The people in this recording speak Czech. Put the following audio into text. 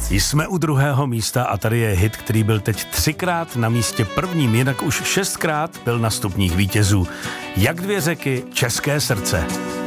Jsme u druhého místa a tady je hit, který byl teď 3krát na místě prvním, jinak už 6krát byl na stupních vítězů. Jak dvě řeky, české srdce.